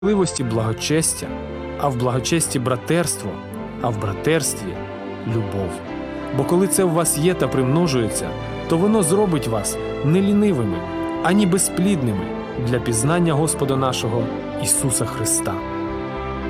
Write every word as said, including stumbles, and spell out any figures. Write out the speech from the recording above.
справедливості благочестя, а в благочесті братерство, а в братерстві любов. Бо коли це у вас є та примножується, то воно зробить вас не лінивими, ані безплідними для пізнання Господа нашого Ісуса Христа.